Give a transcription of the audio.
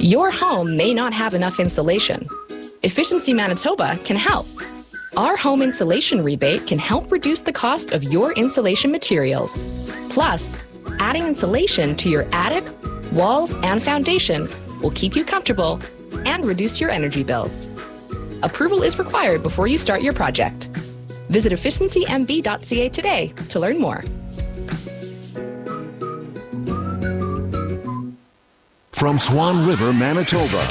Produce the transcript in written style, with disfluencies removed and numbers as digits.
Your home may not have enough insulation. Efficiency Manitoba can help. Our home insulation rebate can help reduce the cost of your insulation materials. Plus, adding insulation to your attic, walls, and foundation will keep you comfortable and reduce your energy bills. Approval is required before you start your project. Visit efficiencymb.ca today to learn more. From Swan River, Manitoba,